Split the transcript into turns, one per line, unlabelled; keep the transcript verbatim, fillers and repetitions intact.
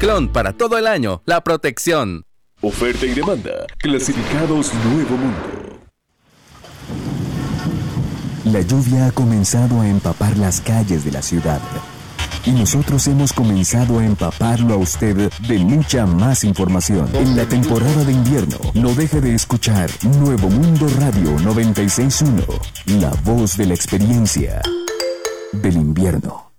Clon para todo el año, la protección.
Oferta y demanda. Clasificados Nuevo Mundo.
La lluvia ha comenzado a empapar las calles de la ciudad. Y nosotros hemos comenzado a empaparlo a usted de mucha más información. En la temporada de invierno, no deje de escuchar Nuevo Mundo Radio noventa y seis punto uno, la voz de la experiencia del invierno.